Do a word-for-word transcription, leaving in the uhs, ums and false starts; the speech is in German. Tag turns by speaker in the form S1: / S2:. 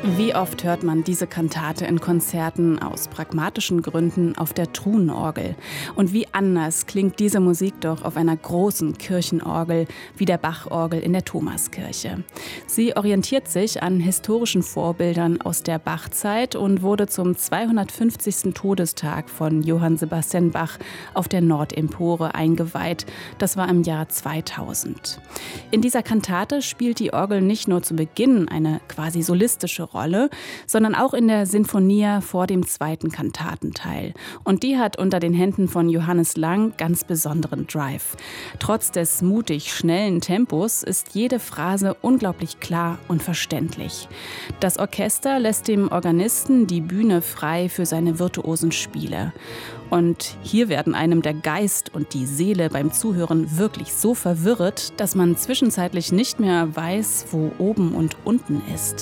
S1: Wie oft hört man diese Kantate in Konzerten aus pragmatischen Gründen auf der Truhenorgel? Und wie anders klingt diese Musik doch auf einer großen Kirchenorgel wie der Bachorgel in der Thomaskirche. Sie orientiert sich an historischen Vorbildern aus der Bachzeit und wurde zum zweihundertfünfzigsten Todestag von Johann Sebastian Bach auf der Nordempore eingeweiht. Das war im Jahr zweitausend. In dieser Kantate spielt die Orgel nicht nur zu Beginn eine quasi solistische Rolle, sondern auch in der Sinfonia vor dem zweiten Kantatenteil. Und die hat unter den Händen von Johannes Lang ganz besonderen Drive. Trotz des mutig schnellen Tempos ist jede Phrase unglaublich klar und verständlich. Das Orchester lässt dem Organisten die Bühne frei für seine virtuosen Spiele. Und hier werden einem der Geist und die Seele beim Zuhören wirklich so verwirrt, dass man zwischenzeitlich nicht mehr weiß, wo oben und unten ist.